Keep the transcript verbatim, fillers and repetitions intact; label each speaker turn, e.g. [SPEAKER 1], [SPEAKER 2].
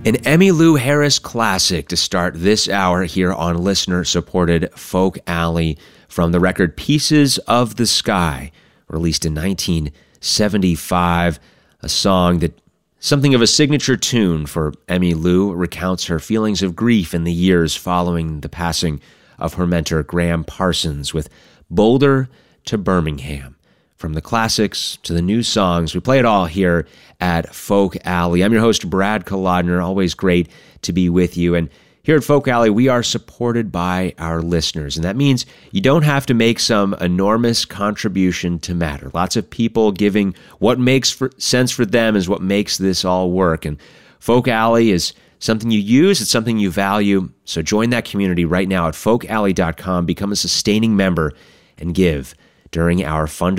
[SPEAKER 1] An Emmylou Harris classic to start this hour here on listener-supported Folk Alley from the record Pieces of the Sky, released in nineteen seventy-five, a song that something of a signature tune for Emmylou, recounts her feelings of grief in the years following the passing of her mentor Graham Parsons, with Boulder to Birmingham. From the classics to the new songs, we play it all here at Folk Alley. I'm your host, Brad Kolodner. Always great to be with you. And here at Folk Alley, we are supported by our listeners. And that means you don't have to make some enormous contribution to matter. Lots of people giving what makes for, sense for them is what makes this all work. And Folk Alley is something you use. It's something you value. So join that community right now at folk alley dot com. Become a sustaining member and give during our fund